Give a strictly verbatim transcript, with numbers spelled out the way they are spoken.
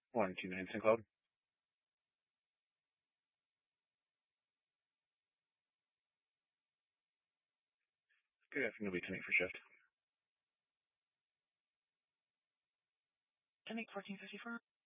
one two nine Saint Cloud. Good afternoon, be tonight for shift. ten eight fourteen fifty-four.